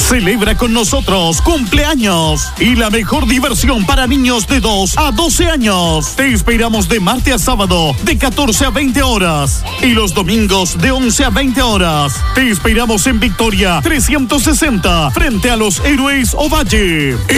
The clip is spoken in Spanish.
Celebra con nosotros cumpleaños y la mejor diversión para niños de 2 a 12 años. Te esperamos de martes a sábado de 14 a 20 horas y los domingos de 11 a 20 horas. Te esperamos en Victoria 360 frente a los Héroes Ovalle.